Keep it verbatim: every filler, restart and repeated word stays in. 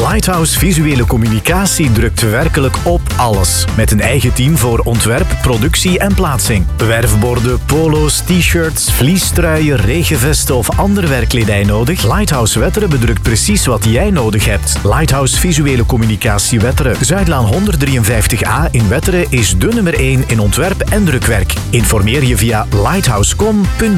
Lighthouse Visuele Communicatie drukt werkelijk op alles. Met een eigen team voor ontwerp, productie en plaatsing. Werfborden, polo's, t-shirts, vliestruien, regenvesten of andere werkkledij nodig? Lighthouse Wetteren bedrukt precies wat jij nodig hebt. Lighthouse Visuele Communicatie Wetteren. Zuidlaan honderddrieënvijftig A in Wetteren is de nummer één in ontwerp en drukwerk. Informeer je via lighthouse punt com punt